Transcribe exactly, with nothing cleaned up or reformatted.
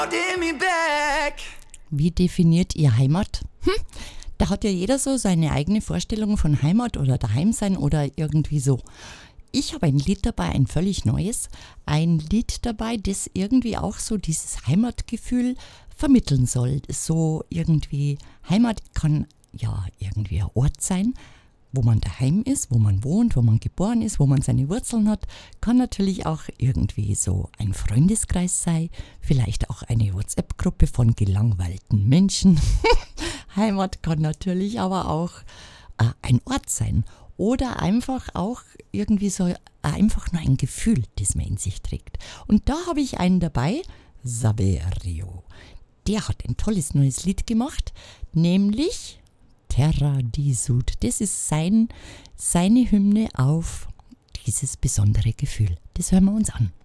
Wie definiert ihr Heimat? Hm, da hat ja jeder so seine eigene Vorstellung von Heimat oder daheim sein oder irgendwie so. Ich habe ein Lied dabei, ein völlig neues. Ein Lied dabei, das irgendwie auch so dieses Heimatgefühl vermitteln soll. So irgendwie, Heimat kann ja irgendwie ein Ort sein, wo man daheim ist, wo man wohnt, wo man geboren ist, wo man seine Wurzeln hat. Kann natürlich auch irgendwie so ein Freundeskreis sein, vielleicht auch eine WhatsApp-Gruppe von gelangweilten Menschen. Heimat kann natürlich aber auch äh, ein Ort sein oder einfach auch irgendwie so äh, einfach nur ein Gefühl, das man in sich trägt. Und da habe ich einen dabei, Saverio. Der hat ein tolles neues Lied gemacht, nämlich Terra di Sud. Das ist sein, seine Hymne auf dieses besondere Gefühl. Das hören wir uns an.